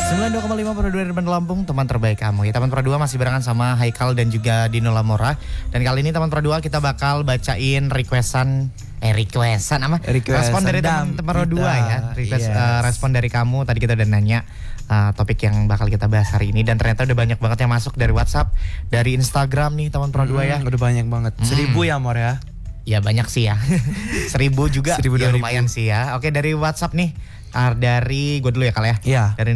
92,5 Produa Urban Lampung, teman terbaik kamu. Ya, teman Produa masih barengan sama Haikal dan juga Dino Lamora. Dan kali ini teman Produa kita bakal bacain requestan respon dari teman Produa ya. Respon dari kamu. Tadi kita udah nanya topik yang bakal kita bahas hari ini, dan ternyata udah banyak banget yang masuk dari WhatsApp, dari Instagram nih teman Produa ya. Udah banyak banget. 1000 ya, Mor ya. Ya banyak sih ya. 1000 juga 1000 ya, lumayan sih ya. Oke, dari WhatsApp nih. Dari gue dulu ya Kal ya. Iya. Dari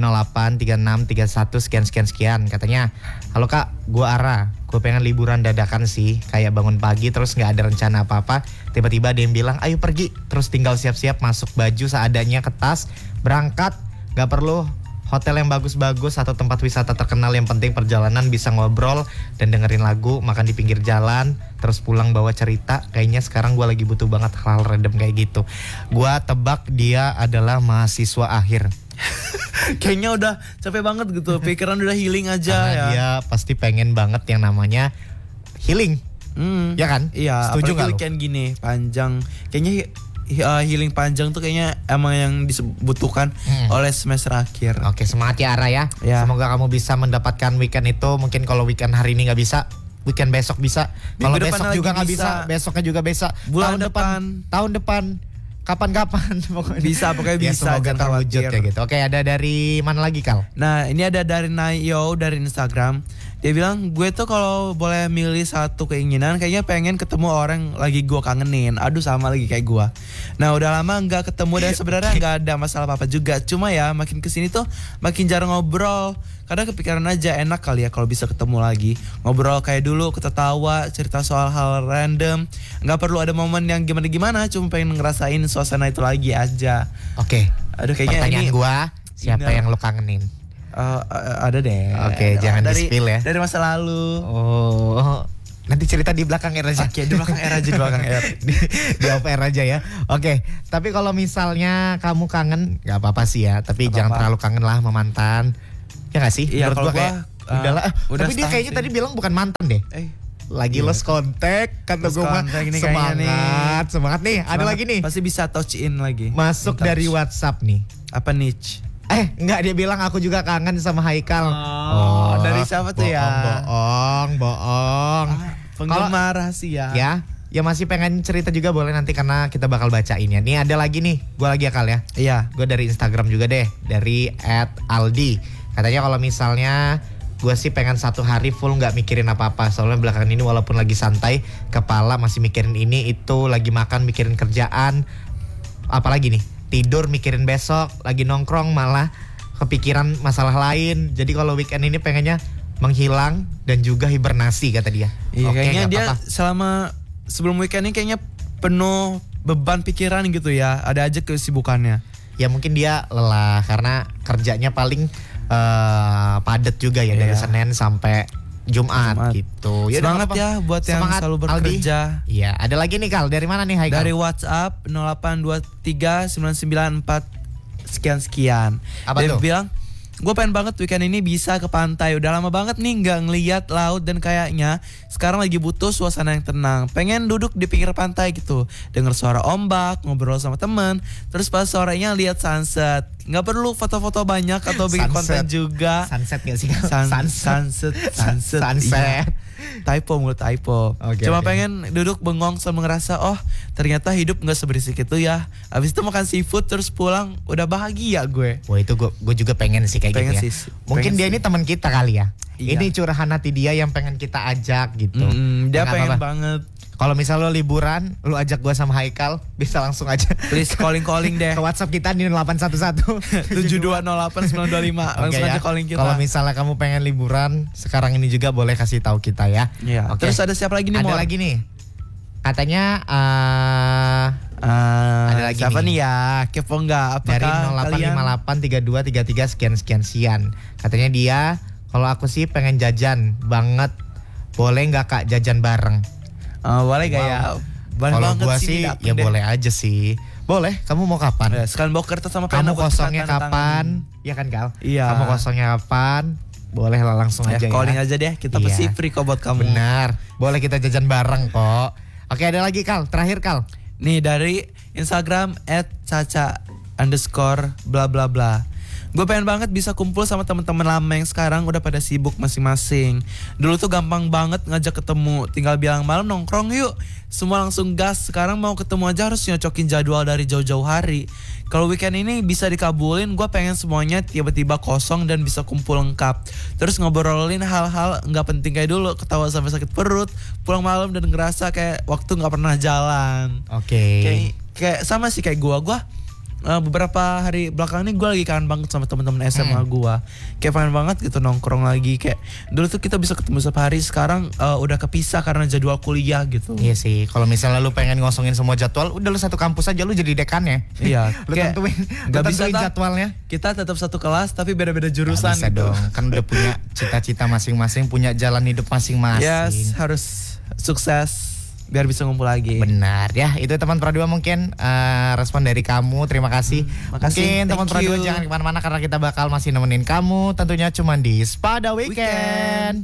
083631 sekian. Katanya, halo Kak, gue Ara. Gue pengen liburan dadakan sih. Kayak bangun pagi terus gak ada rencana apa-apa. Tiba-tiba ada yang bilang ayo pergi. Terus tinggal siap-siap masuk baju seadanya ke tas. Berangkat. Gak perlu hotel yang bagus-bagus atau tempat wisata terkenal. Yang penting perjalanan bisa ngobrol dan dengerin lagu, makan di pinggir jalan, terus pulang bawa cerita. Kayaknya sekarang gue lagi butuh banget hal random kayak gitu. Gue tebak dia adalah mahasiswa akhir. Kayaknya udah capek banget gitu, pikiran udah healing aja. Karena ya. dia pasti pengen banget yang namanya healing. Ya kan? Iya. Setuju apalagi gak weekend gini panjang. Kayaknya healing panjang tuh kayaknya emang yang dibutuhkan oleh semester akhir. Oke, semangat ya Ara ya. Semoga kamu bisa mendapatkan weekend itu. Mungkin kalau weekend hari ini gak bisa, weekend besok bisa. Kalau besok juga gak bisa, besoknya juga bisa. Bulan tahun depan, kapan-kapan pokoknya. Pokoknya ya, bisa. Semoga terwujud ya gitu. Oke, ada dari mana lagi Kal? Nah, ini ada dari Nayo dari Instagram. Dia bilang, gue tuh kalau boleh milih satu keinginan, kayaknya pengen ketemu orang lagi gue kangenin. Aduh, sama lagi kayak gue. Nah, udah lama gak ketemu dan sebenarnya gak ada masalah apa-apa juga. Cuma ya makin kesini tuh makin jarang ngobrol. Kadang kepikiran aja, enak kali ya kalau bisa ketemu lagi. Ngobrol kayak dulu, ketawa, cerita soal hal random. Gak perlu ada momen yang gimana-gimana, cuma pengen ngerasain suasana itu lagi aja. Oke, aduh, kayaknya pertanyaan ini gue, siapa yang lo kangenin? Ada deh. Oke, jangan di-spill ya. Dari masa lalu. Oh, nanti cerita di belakang air aja. Oke, di belakang air aja, di belakang air. di off air aja ya. Oke, tapi kalau misalnya kamu kangen, nggak apa-apa sih ya. Tapi jangan terlalu kangen lah sama mantan. Ya nggak sih? Iya, menurut gua kayak udahlah. Udah tapi dia kayaknya tadi bilang bukan mantan deh. Lagi lost contact, kata gue mah. Semangat nih. Ada lagi nih. Pasti bisa touch in lagi. Masuk dari WhatsApp nih. Apa niche? Enggak, dia bilang aku juga kangen sama Haikal. Dari siapa tuh ya? Bohong. Penggemar rahasia. Ya masih pengen cerita juga boleh nanti karena kita bakal bacain ya. Nih ada lagi nih, gue lagi ya Kal ya. Iya. Gue dari Instagram juga deh, dari @aldi. Katanya kalau misalnya gue sih pengen satu hari full gak mikirin apa-apa. Soalnya belakangan ini walaupun lagi santai, kepala masih mikirin ini itu, lagi makan mikirin kerjaan, apalagi nih tidur mikirin besok, lagi nongkrong malah kepikiran masalah lain. Jadi kalau weekend ini pengennya menghilang dan juga hibernasi kata dia. Iya, kayaknya dia selama sebelum weekend ini kayaknya penuh beban pikiran gitu ya. Ada aja kesibukannya. Ya mungkin dia lelah karena kerjanya paling padat juga ya, dari Senin sampai Jumat gitu. Ya, semangat ya buat yang selalu bekerja. Iya, ada lagi nih Kal. Dari mana nih Haikal? Dari WhatsApp 08239994 sekian. Apa dia tuh? bilang, gue pengen banget weekend ini bisa ke pantai. Udah lama banget nih gak ngeliat laut dan kayaknya sekarang lagi butuh suasana yang tenang. Pengen duduk di pinggir pantai gitu, denger suara ombak, ngobrol sama temen. Terus pas sorenya lihat sunset. Gak perlu foto-foto banyak atau bikin konten juga. Sunset gak sih? Sunset. Iya. Typo. Cuma pengen duduk bengong sama ngerasa, oh ternyata hidup gak seberisik itu ya. Abis itu makan seafood terus pulang udah bahagia gue. Wah itu gue juga pengen sih kayak gitu ya. Mungkin dia ini teman kita kali ya. Ini curahan hati dia yang pengen kita ajak gitu. Dia pengen banget. Kalau misalnya lo liburan, lo ajak gue sama Haikal, bisa langsung aja. Please calling deh. Ke WhatsApp kita di 811 7208 925. Langsung aja calling kita. Kalau misalnya kamu pengen liburan, sekarang ini juga boleh kasih tahu kita ya. Iya. Terus ada siapa lagi nih? Ada lagi nih. Katanya ada lagi siapa nih ya? Kepo enggak? Dari 08583233 sekian. Katanya dia, kalau aku sih pengen jajan banget. Boleh nggak Kak jajan bareng? Boleh gak ya? Kalau gue sih ya deh. Boleh aja sih. Boleh, kamu mau kapan? Sekalian bawa kertas sama pena. Kamu kosongnya kapan? Iya kan Kal? Iya. Kamu kosongnya kapan? Boleh lah langsung aja ya. Calling aja deh, kita pasti free kok buat kamu. Benar, boleh kita jajan bareng kok. Oke, ada lagi Kal, terakhir Kal. Nih dari Instagram @caca_bla bla bla. Gue pengen banget bisa kumpul sama teman-teman lama yang sekarang udah pada sibuk masing-masing. Dulu tuh gampang banget ngajak ketemu, tinggal bilang malam nongkrong yuk. Semua langsung gas. Sekarang mau ketemu aja harus nyocokin jadwal dari jauh-jauh hari. Kalau weekend ini bisa dikabulin, gue pengen semuanya tiba-tiba kosong dan bisa kumpul lengkap. Terus ngobrolin hal-hal nggak penting kayak dulu, ketawa sampai sakit perut, pulang malam dan ngerasa kayak waktu nggak pernah jalan. Oke. Kayak sama sih kayak gue beberapa hari belakangan ini gue lagi kangen banget sama teman-teman SMA gue. Kayak pengen banget gitu nongkrong lagi. Kayak dulu tuh kita bisa ketemu setiap hari, sekarang udah kepisah karena jadwal kuliah gitu. Iya sih, kalau misalnya lu pengen ngosongin semua jadwal, udah lu satu kampus aja, lu jadi dekannya. Iya. Lu tentuin, nggak bisa jadwalnya. Kita tetap satu kelas tapi beda-beda jurusan. Gak bisa gitu. dong, kan udah punya cita-cita masing-masing, punya jalan hidup masing-masing. Yes, harus sukses biar bisa ngumpul lagi. Benar ya, itu teman Pro 2 mungkin respon dari kamu, terima kasih. Makasih, Mungkin teman thank Pro 2 you. jangan kemana-mana karena kita bakal masih nemenin kamu tentunya cuma di Spada Weekend.